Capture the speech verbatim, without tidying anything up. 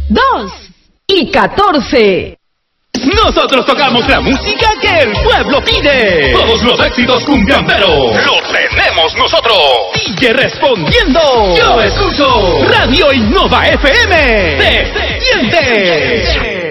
dos y catorce. Nosotros tocamos la música que el pueblo pide. Todos los éxitos cumbiamberos los tenemos nosotros. Sigue respondiendo. Yo escucho Radio Innova F M. ¡Se siente!